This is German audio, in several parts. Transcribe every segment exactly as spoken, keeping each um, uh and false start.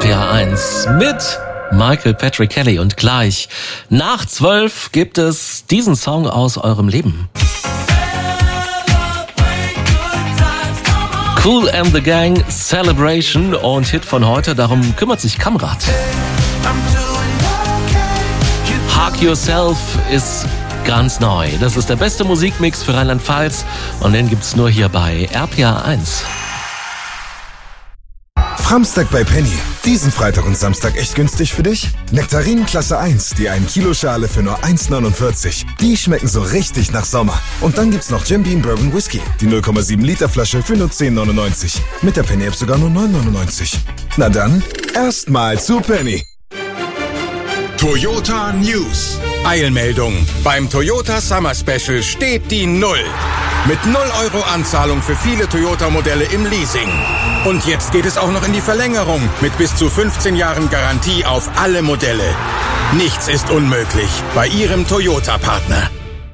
P A eins mit Michael Patrick Kelly. Und gleich nach zwölf gibt es diesen Song aus eurem Leben. Kool and the Gang, Celebration und Hit von heute. Darum kümmert sich Kamrat. Hug Yourself ist ganz neu. Das ist der beste Musikmix für Rheinland-Pfalz und den gibt's nur hier bei R P A eins. Framstag bei Penny. Diesen Freitag und Samstag echt günstig für dich? Nektarinen Klasse eins, die ein Kilo Schale für nur eins neunundvierzig. Die schmecken so richtig nach Sommer. Und dann gibt's noch Jim Beam Bourbon Whisky, die null Komma sieben Liter Flasche für nur zehn neunundneunzig. Mit der Penny App sogar nur neun neunundneunzig. Na dann, erstmal zu Penny. Toyota News. Eilmeldung. Beim Toyota Summer Special steht die Null. Mit null Euro Anzahlung für viele Toyota-Modelle im Leasing. Und jetzt geht es auch noch in die Verlängerung mit bis zu fünfzehn Jahren Garantie auf alle Modelle. Nichts ist unmöglich bei Ihrem Toyota-Partner.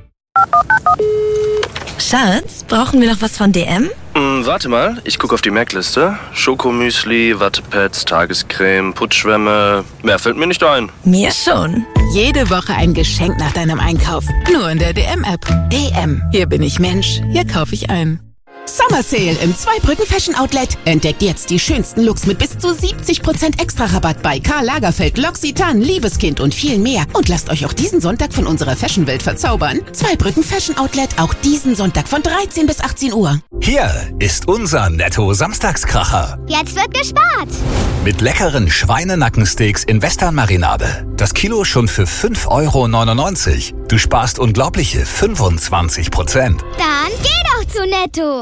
Schatz, brauchen wir noch was von D M? Hm, warte mal, ich gucke auf die Merkliste. Schokomüsli, Wattepads, Tagescreme, Putzschwämme. Mehr fällt mir nicht ein. Mir schon. Jede Woche ein Geschenk nach deinem Einkauf. Nur in der D M-App. D M. Hier bin ich Mensch. Hier kaufe ich ein. Summer Sale im Zweibrücken Fashion Outlet. Entdeckt jetzt die schönsten Looks mit bis zu siebzig Prozent Extra-Rabatt bei Karl Lagerfeld, L'Occitane, Liebeskind und viel mehr. Und lasst euch auch diesen Sonntag von unserer Fashion-Welt verzaubern. Zweibrücken Fashion Outlet, auch diesen Sonntag von dreizehn bis achtzehn Uhr. Hier ist unser Netto-Samstagskracher. Jetzt wird gespart. Mit leckeren Schweinenackensteaks in Western-Marinade. Das Kilo schon für fünf Euro neunundneunzig. Du sparst unglaubliche fünfundzwanzig Prozent. Dann geh doch zu Netto.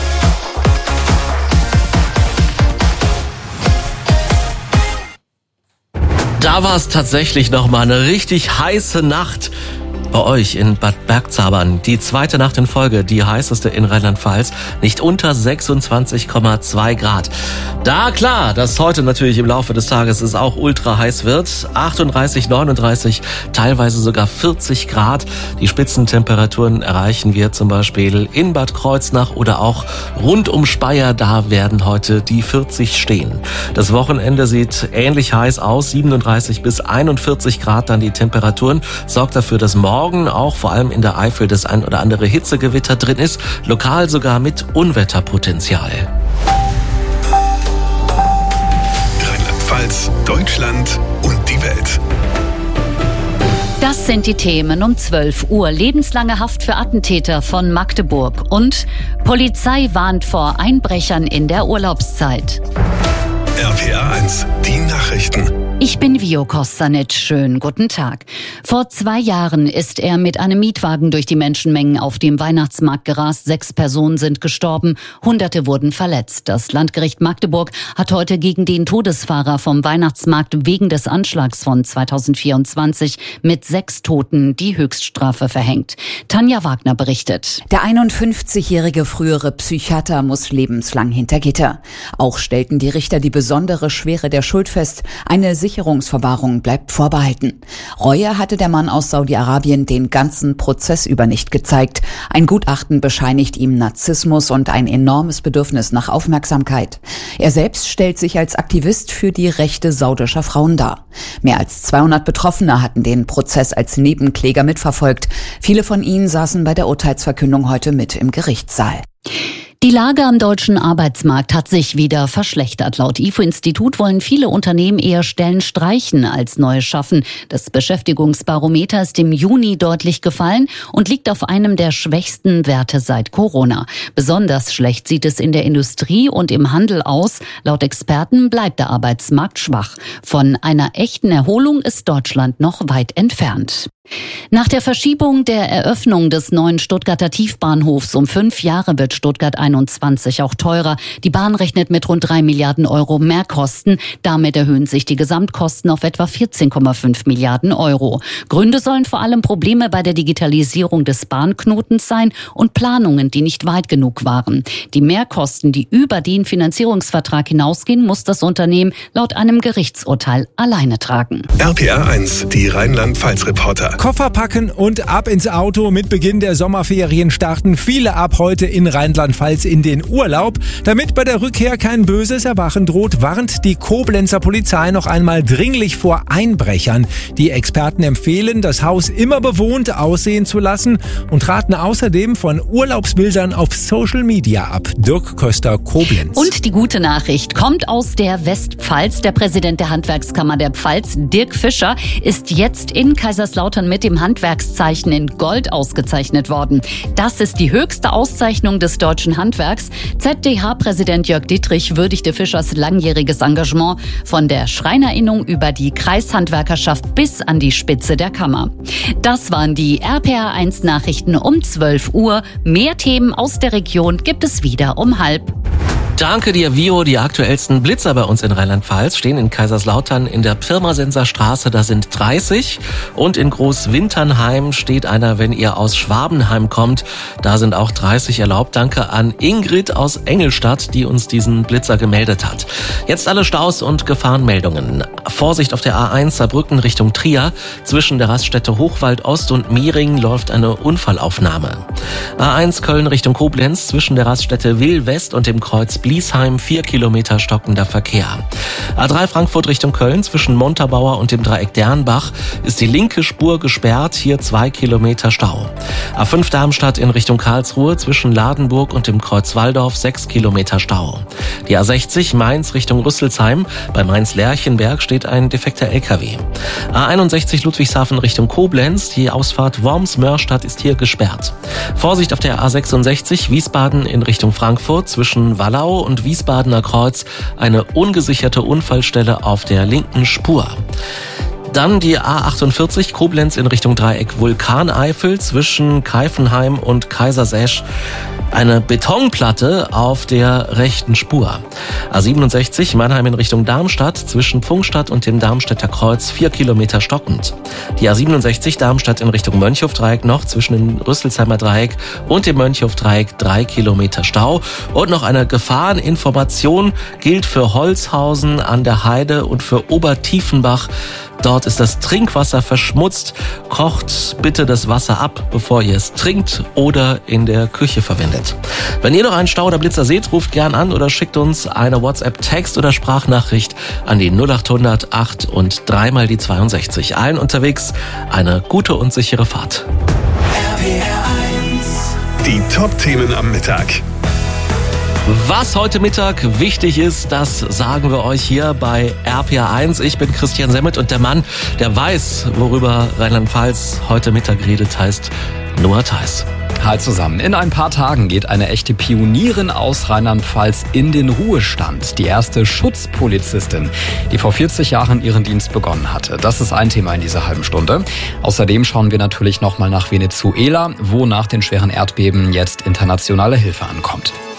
Da war es tatsächlich nochmal eine richtig heiße Nacht bei euch in Bad Bergzabern. Die zweite Nacht in Folge, die heißeste in Rheinland-Pfalz. Nicht unter sechsundzwanzig Komma zwei Grad. Da klar, dass heute natürlich im Laufe des Tages es auch ultra heiß wird. achtunddreißig, neununddreißig, teilweise sogar vierzig Grad. Die Spitzentemperaturen erreichen wir zum Beispiel in Bad Kreuznach oder auch rund um Speyer. Da werden heute die vierzig stehen. Das Wochenende sieht ähnlich heiß aus. siebenunddreißig bis einundvierzig Grad dann die Temperaturen. Sorgt dafür, dass morgen auch vor allem in der Eifel das ein oder andere Hitzegewitter drin ist. Lokal sogar mit Unwetterpotenzial. Rheinland-Pfalz, Deutschland und die Welt. Das sind die Themen um zwölf Uhr. Lebenslange Haft für Attentäter von Magdeburg. Und Polizei warnt vor Einbrechern in der Urlaubszeit. R P A eins, die Nachrichten. Ich bin Vio Kostanic. Schönen guten Tag. Vor zwei Jahren ist er mit einem Mietwagen durch die Menschenmengen auf dem Weihnachtsmarkt gerast. Sechs Personen sind gestorben, Hunderte wurden verletzt. Das Landgericht Magdeburg hat heute gegen den Todesfahrer vom Weihnachtsmarkt wegen des Anschlags von zweitausendvierundzwanzig mit sechs Toten die Höchststrafe verhängt. Tanja Wagner berichtet. Der einundfünfzigjährige frühere Psychiater muss lebenslang hinter Gitter. Auch stellten die Richter die besondere Schwere der Schuld fest. Eine Sicherungsverwahrung bleibt vorbehalten. Reue hatte der Mann aus Saudi-Arabien den ganzen Prozess über nicht gezeigt. Ein Gutachten bescheinigt ihm Narzissmus und ein enormes Bedürfnis nach Aufmerksamkeit. Er selbst stellt sich als Aktivist für die Rechte saudischer Frauen dar. Mehr als zweihundert Betroffene hatten den Prozess als Nebenkläger mitverfolgt. Viele von ihnen saßen bei der Urteilsverkündung heute mit im Gerichtssaal. Die Lage am deutschen Arbeitsmarkt hat sich wieder verschlechtert. Laut I F O-Institut wollen viele Unternehmen eher Stellen streichen als neue schaffen. Das Beschäftigungsbarometer ist im Juni deutlich gefallen und liegt auf einem der schwächsten Werte seit Corona. Besonders schlecht sieht es in der Industrie und im Handel aus. Laut Experten bleibt der Arbeitsmarkt schwach. Von einer echten Erholung ist Deutschland noch weit entfernt. Nach der Verschiebung der Eröffnung des neuen Stuttgarter Tiefbahnhofs um fünf Jahre wird Stuttgart einundzwanzig auch teurer. Die Bahn rechnet mit rund drei Milliarden Euro Mehrkosten. Damit erhöhen sich die Gesamtkosten auf etwa vierzehn Komma fünf Milliarden Euro. Gründe sollen vor allem Probleme bei der Digitalisierung des Bahnknotens sein und Planungen, die nicht weit genug waren. Die Mehrkosten, die über den Finanzierungsvertrag hinausgehen, muss das Unternehmen laut einem Gerichtsurteil alleine tragen. R P A eins, die Rheinland-Pfalz-Reporter. Koffer packen und ab ins Auto. Mit Beginn der Sommerferien starten viele ab heute in Rheinland-Pfalz in den Urlaub. Damit bei der Rückkehr kein böses Erwachen droht, warnt die Koblenzer Polizei noch einmal dringlich vor Einbrechern. Die Experten empfehlen, das Haus immer bewohnt aussehen zu lassen und raten außerdem von Urlaubsbildern auf Social Media ab. Dirk Köster, Koblenz. Und die gute Nachricht kommt aus der Westpfalz. Der Präsident der Handwerkskammer der Pfalz, Dirk Fischer, ist jetzt in Kaiserslautern mit dem Handwerkszeichen in Gold ausgezeichnet worden. Das ist die höchste Auszeichnung des deutschen Handwerks. Z D H-Präsident Jörg Dittrich würdigte Fischers langjähriges Engagement von der Schreinerinnung über die Kreishandwerkerschaft bis an die Spitze der Kammer. Das waren die R P R eins Nachrichten um zwölf Uhr. Mehr Themen aus der Region gibt es wieder um halb. Danke dir, Vio. Die aktuellsten Blitzer bei uns in Rheinland-Pfalz stehen in Kaiserslautern in der Pirmasenser Straße, da sind dreißig. Und in Großwinternheim steht einer, wenn ihr aus Schwabenheim kommt, da sind auch dreißig erlaubt. Danke an Ingrid aus Engelstadt, die uns diesen Blitzer gemeldet hat. Jetzt alle Staus und Gefahrenmeldungen. Vorsicht auf der A eins Saarbrücken Richtung Trier. Zwischen der Raststätte Hochwald Ost und Mehring läuft eine Unfallaufnahme. A eins Köln Richtung Koblenz zwischen der Raststätte Will West und dem Kreuz Bliesheim, vier Kilometer stockender Verkehr. A drei Frankfurt Richtung Köln zwischen Montabaur und dem Dreieck Dernbach ist die linke Spur gesperrt, hier zwei Kilometer Stau. A fünf Darmstadt in Richtung Karlsruhe zwischen Ladenburg und dem Kreuz Walldorf, sechs Kilometer Stau. Die A sechzig Mainz Richtung Rüsselsheim, bei Mainz-Lerchenberg steht ein defekter L K W. A einundsechzig Ludwigshafen Richtung Koblenz, die Ausfahrt Worms-Mörstadt ist hier gesperrt. Vorsicht auf der A sechsundsechzig Wiesbaden in Richtung Frankfurt zwischen Wallau und Wiesbadener Kreuz, eine ungesicherte Unfallstelle auf der linken Spur. Dann die A achtundvierzig Koblenz in Richtung Dreieck Vulkaneifel zwischen Keifenheim und Kaisersesch. Eine Betonplatte auf der rechten Spur. A siebenundsechzig Mannheim in Richtung Darmstadt zwischen Pfungstadt und dem Darmstädter Kreuz, vier Kilometer stockend. Die A siebenundsechzig Darmstadt in Richtung Mönchhofdreieck noch zwischen dem Rüsselsheimer Dreieck und dem Mönchhofdreieck, drei Kilometer Stau. Und noch eine Gefahreninformation gilt für Holzhausen an der Heide und für Obertiefenbach. Dort ist das Trinkwasser verschmutzt. Kocht bitte das Wasser ab, bevor ihr es trinkt oder in der Küche verwendet. Wenn ihr noch einen Stau oder Blitzer seht, ruft gern an oder schickt uns eine WhatsApp-Text- oder Sprachnachricht an die null achthundert acht und dreimal die zweiundsechzig. Allen unterwegs eine gute und sichere Fahrt. R P R eins. Die Top-Themen am Mittag. Was heute Mittag wichtig ist, das sagen wir euch hier bei R P R eins. Ich bin Christian Semmet und der Mann, der weiß, worüber Rheinland-Pfalz heute Mittag redet, heißt Noah Theis. Hi zusammen. In ein paar Tagen geht eine echte Pionierin aus Rheinland-Pfalz in den Ruhestand. Die erste Schutzpolizistin, die vor vierzig Jahren ihren Dienst begonnen hatte. Das ist ein Thema in dieser halben Stunde. Außerdem schauen wir natürlich nochmal nach Venezuela, wo nach den schweren Erdbeben jetzt internationale Hilfe ankommt.